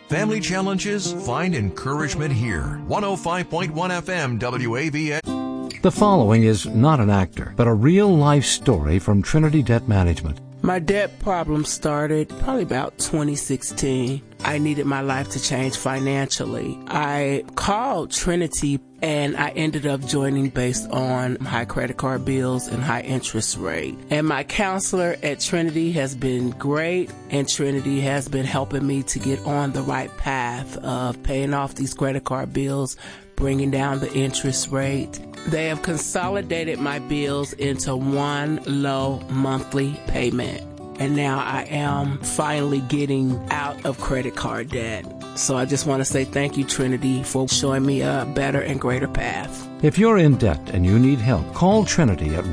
Family challenges? Find encouragement here. 105.1 FM WAVA. The following is not an actor, but a real-life story from Trinity Debt Management. My debt problem started probably about 2016. I needed my life to change financially. I called Trinity and I ended up joining based on high credit card bills and high interest rate. And my counselor at Trinity has been great, and Trinity has been helping me to get on the right path of paying off these credit card bills, bringing down the interest rate. They have consolidated my bills into one low monthly payment. And now I am finally getting out of credit card debt. So I just want to say thank you, Trinity, for showing me a better and greater path. If you're in debt and you need help, call Trinity at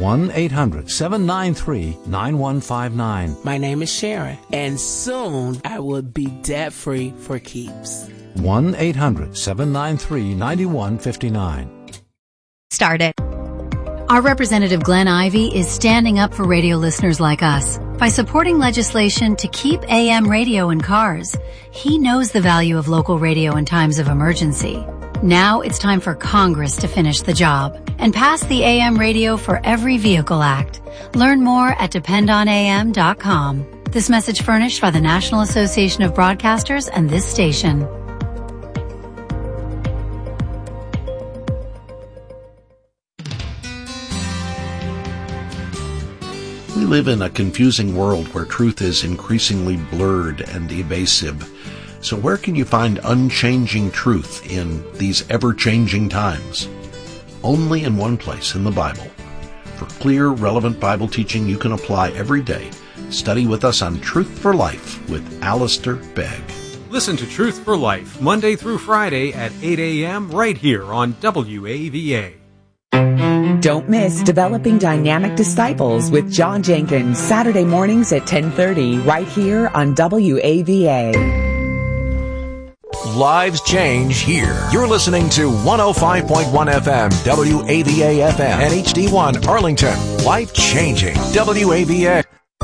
1-800-793-9159. My name is Sharon, and soon I will be debt-free for keeps. 1-800-793-9159. Started. Our representative Glenn Ivey is standing up for radio listeners like us by supporting legislation to keep AM radio in cars. He knows the value of local radio in times of emergency. Now it's time for Congress to finish the job and pass the AM Radio for Every Vehicle Act. Learn more at dependonam.com. This message furnished by the National Association of Broadcasters and this station. We live in a confusing world where truth is increasingly blurred and evasive. So where can you find unchanging truth in these ever-changing times? Only in one place, in the Bible. For clear, relevant Bible teaching you can apply every day, study with us on Truth for Life with Alistair Begg. Listen to Truth for Life, Monday through Friday at 8 a.m. right here on WAVA. Don't miss Developing Dynamic Disciples with John Jenkins, Saturday mornings at 10:30, right here on WAVA. Lives change here. You're listening to 105.1 FM, WAVA FM, and HD1 Arlington. Life changing. WAVA.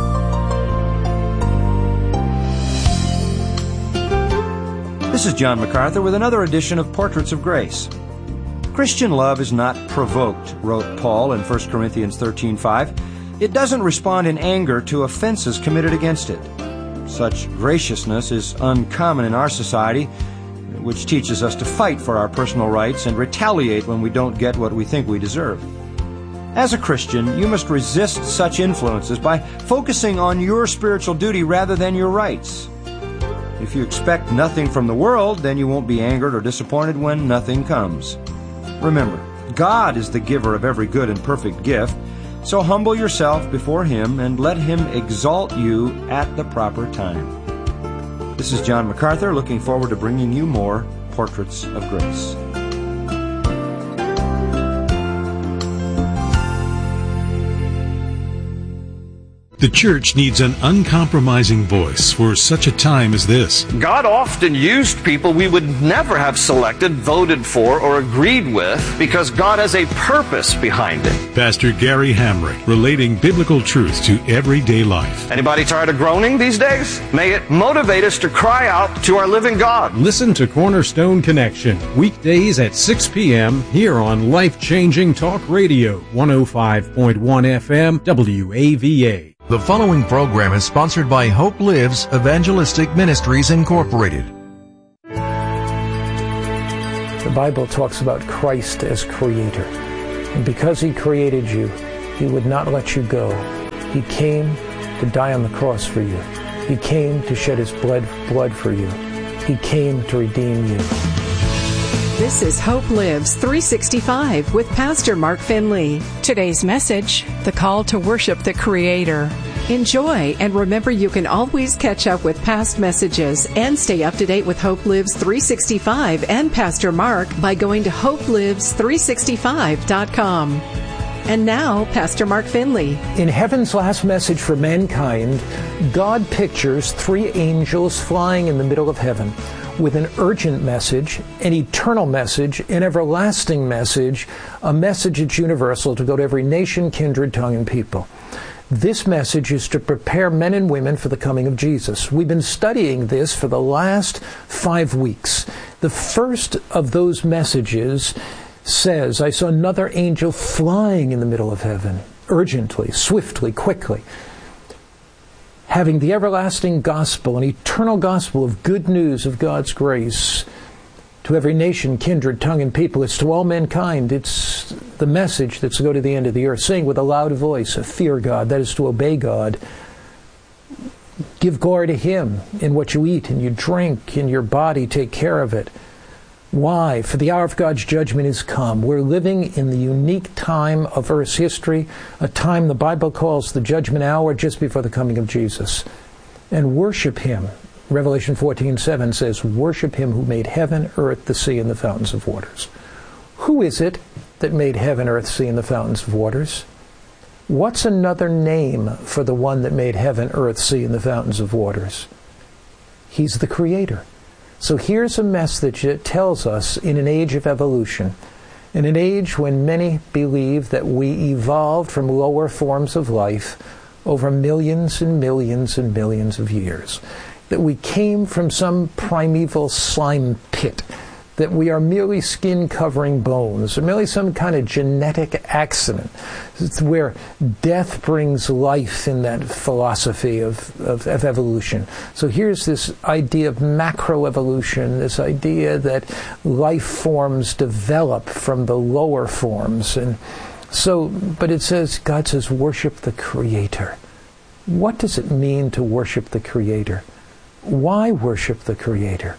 This is John MacArthur with another edition of Portraits of Grace. Christian love is not provoked, wrote Paul in 1 Corinthians 13:5. It doesn't respond in anger to offenses committed against it. Such graciousness is uncommon in our society, which teaches us to fight for our personal rights and retaliate when we don't get what we think we deserve. As a Christian, you must resist such influences by focusing on your spiritual duty rather than your rights. If you expect nothing from the world, then you won't be angered or disappointed when nothing comes. Remember, God is the giver of every good and perfect gift, so humble yourself before Him and let Him exalt you at the proper time. This is John MacArthur, looking forward to bringing you more Portraits of Grace. The church needs an uncompromising voice for such a time as this. God often used people we would never have selected, voted for, or agreed with because God has a purpose behind it. Pastor Gary Hamrick, relating biblical truth to everyday life. Anybody tired of groaning these days? May it motivate us to cry out to our living God. Listen to Cornerstone Connection, weekdays at 6 p.m. here on Life-Changing Talk Radio, 105.1 FM, WAVA. The following program is sponsored by Hope Lives Evangelistic Ministries Incorporated. The Bible talks about Christ as creator. And because He created you, He would not let you go. He came to die on the cross for you. He came to shed His blood for you. He came to redeem you. This is Hope Lives 365 with Pastor Mark Finley. Today's message, the call to worship the Creator. Enjoy, and remember you can always catch up with past messages and stay up to date with Hope Lives 365 and Pastor Mark by going to hopelives365.com. And now, Pastor Mark Finley. In Heaven's Last Message for Mankind, God pictures three angels flying in the middle of heaven with an urgent message, an eternal message, an everlasting message, a message that's universal to go to every nation, kindred, tongue, and people. This message is to prepare men and women for the coming of Jesus. We've been studying this for the last 5 weeks. The first of those messages says, I saw another angel flying in the middle of heaven, urgently, swiftly, quickly, having the everlasting gospel, an eternal gospel of good news of God's grace to every nation, kindred, tongue, and people. It's to all mankind. It's the message that's to go to the end of the earth, saying with a loud voice, fear God, that is to obey God. Give glory to Him in what you eat and you drink, in your body, take care of it. Why? For the hour of God's judgment is come. We're living in the unique time of Earth's history, a time the Bible calls the judgment hour, just before the coming of Jesus. And worship Him. Revelation 14:7 says, worship Him who made heaven, earth, the sea, and the fountains of waters. Who is it that made heaven, earth, sea, and the fountains of waters? What's another name for the one that made heaven, earth, sea, and the fountains of waters? He's the Creator. So here's a message that tells us in an age of evolution, in an age when many believe that we evolved from lower forms of life over millions and millions and millions of years, that we came from some primeval slime pit, that we are merely skin-covering bones, or merely some kind of genetic accident. It's where death brings life in that philosophy of evolution. So here's this idea of macroevolution, this idea that life forms develop from the lower forms. And so, but it says, God says, worship the Creator. What does it mean to worship the Creator? Why worship the Creator?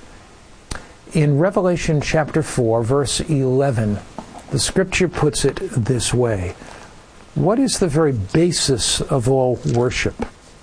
In Revelation chapter 4, verse 11, the Scripture puts it this way. What is the very basis of all worship?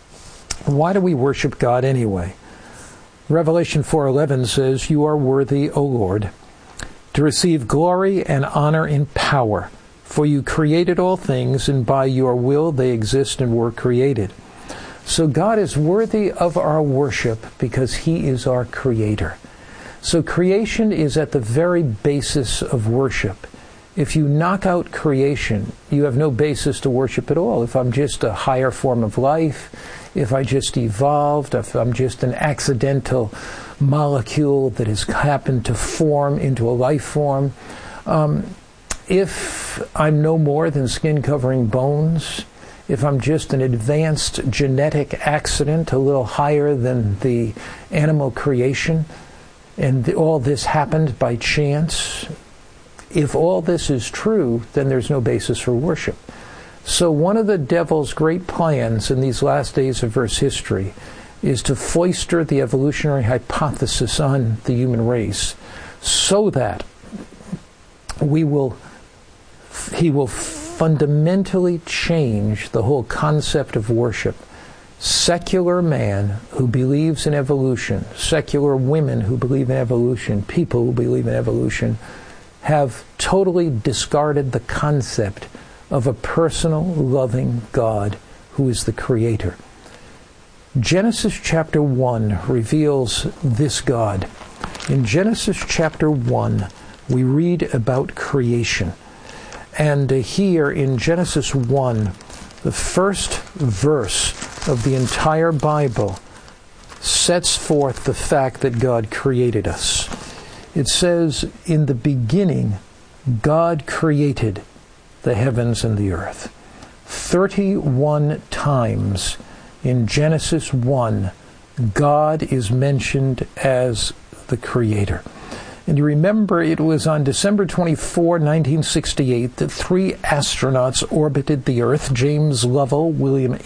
Why do we worship God anyway? Revelation 4:11 says, you are worthy, O Lord, to receive glory and honor and power, for you created all things, and by your will they exist and were created. So God is worthy of our worship because He is our Creator. So creation is at the very basis of worship. If you knock out creation, you have no basis to worship at all. If I'm just a higher form of life, if I just evolved, if I'm just an accidental molecule that has happened to form into a life form, if I'm no more than skin-covering bones, if I'm just an advanced genetic accident, a little higher than the animal creation, and all this happened by chance, if all this is true, then there's no basis for worship. So one of the devil's great plans in these last days of Earth's history is to foist the evolutionary hypothesis on the human race so that he will fundamentally change the whole concept of worship. Secular man who believes in evolution, secular women who believe in evolution, people who believe in evolution, have totally discarded the concept of a personal, loving God who is the Creator. Genesis chapter 1 reveals this God. In Genesis chapter 1, we read about creation. And here in Genesis 1, the first verse of the entire Bible sets forth the fact that God created us. It says, in the beginning, God created the heavens and the earth. 31 times in Genesis 1, God is mentioned as the Creator. And you remember it was on December 24, 1968, that 3 astronauts orbited the Earth, James Lovell, William